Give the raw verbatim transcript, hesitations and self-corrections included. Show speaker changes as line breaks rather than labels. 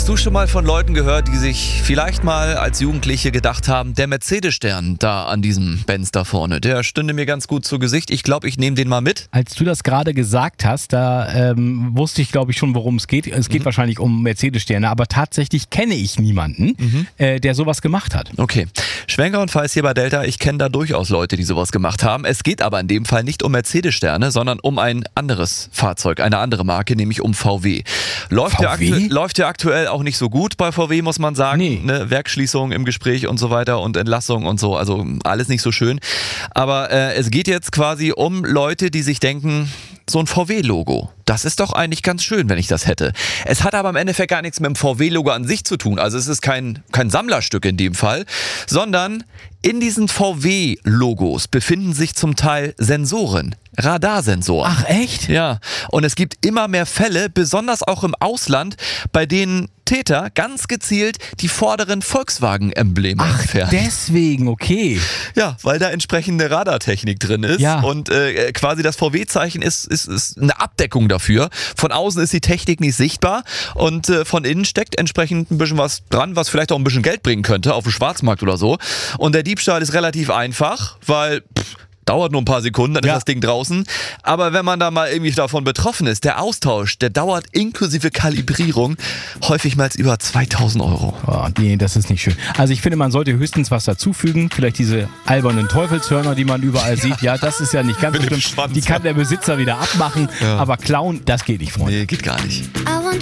Hast du schon mal von Leuten gehört, die sich vielleicht mal als Jugendliche gedacht haben, der Mercedes-Stern da an diesem Benz da vorne, der stünde mir ganz gut zu Gesicht. Ich glaube, ich nehme den mal mit.
Als du das gerade gesagt hast, da ähm, wusste ich, glaube ich, schon, worum es geht. Es geht mhm. wahrscheinlich um Mercedes-Sterne, aber tatsächlich kenne ich niemanden, mhm. äh, der sowas gemacht hat.
Okay, Schwenker und Falls hier bei Delta. Ich kenne da durchaus Leute, die sowas gemacht haben. Es geht aber in dem Fall nicht um Mercedes-Sterne, sondern um ein anderes Fahrzeug, eine andere Marke, nämlich um V W. Läuft,
V W?
Ja, aktu- läuft ja aktuell auch nicht so gut bei V W, muss man sagen.
Nee.
Ne, Werksschließung im Gespräch und so weiter und Entlassung und so, also alles nicht so schön. Aber äh, es geht jetzt quasi um Leute, die sich denken, so ein V W-Logo, das ist doch eigentlich ganz schön, wenn ich das hätte. Es hat aber im Endeffekt gar nichts mit dem V W-Logo an sich zu tun. Also es ist kein, kein Sammlerstück in dem Fall, sondern in diesen V W-Logos befinden sich zum Teil Sensoren, Radarsensoren.
Ach echt?
Ja, und es gibt immer mehr Fälle, besonders auch im Ausland, bei denen Täter ganz gezielt die vorderen Volkswagen-Embleme
Ach,
entfernen.
deswegen, okay.
Ja, weil da entsprechende Radartechnik drin ist
Ja.
und äh, quasi das V W-Zeichen ist, ist, ist eine Abdeckung dafür. Von außen ist die Technik nicht sichtbar und äh, von innen steckt entsprechend ein bisschen was dran, was vielleicht auch ein bisschen Geld bringen könnte auf dem Schwarzmarkt oder so. Und der Diebstahl ist relativ einfach, weil pff, dauert nur ein paar Sekunden, dann
Ja.
ist das Ding draußen. Aber wenn man da mal irgendwie davon betroffen ist, der Austausch, der dauert inklusive Kalibrierung häufig mal über zweitausend Euro.
Oh, nee, das ist nicht schön. Also ich finde, man sollte höchstens was dazufügen. Vielleicht diese albernen Teufelshörner, die man überall sieht. Ja, das ist ja nicht ganz so
Mit dem
schlimm.
Schwanz.
Die kann der Besitzer wieder abmachen.
Ja.
Aber klauen, das geht nicht, Freunde.
Nee, geht gar nicht.
I want